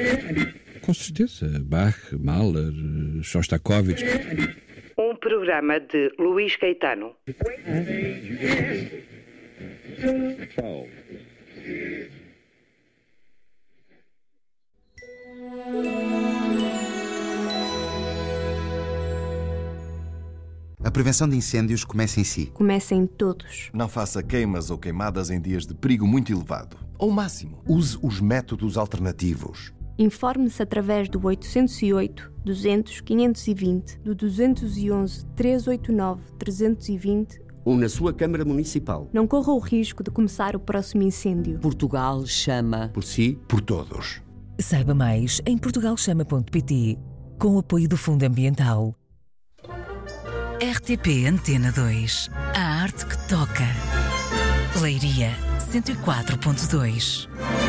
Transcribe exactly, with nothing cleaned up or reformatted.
Com certeza. Bach, Mahler, Shostakovich. Um programa de Luís Caetano. A prevenção de incêndios começa em si. Começa em todos. Não faça queimas ou queimadas em dias de perigo muito elevado. Ao máximo. Use os métodos alternativos. Informe-se através do oitocentos e oito, duzentos, quinhentos e vinte, do duzentos e onze, trezentos e oitenta e nove, trezentos e vinte ou na sua Câmara Municipal. Não corra o risco de começar o próximo incêndio. Portugal chama. Por si, por todos. Saiba mais em portugal chama ponto pt, com o apoio do Fundo Ambiental. R T P Antena dois. A arte que toca. Leiria cento e quatro ponto dois.